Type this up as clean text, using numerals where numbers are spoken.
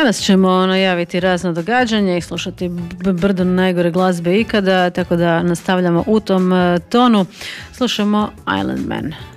Danas ćemo najaviti razna događanja i slušati brdo najgore glazbe ikada, tako da nastavljamo u tom tonu. Slušamo Island Man.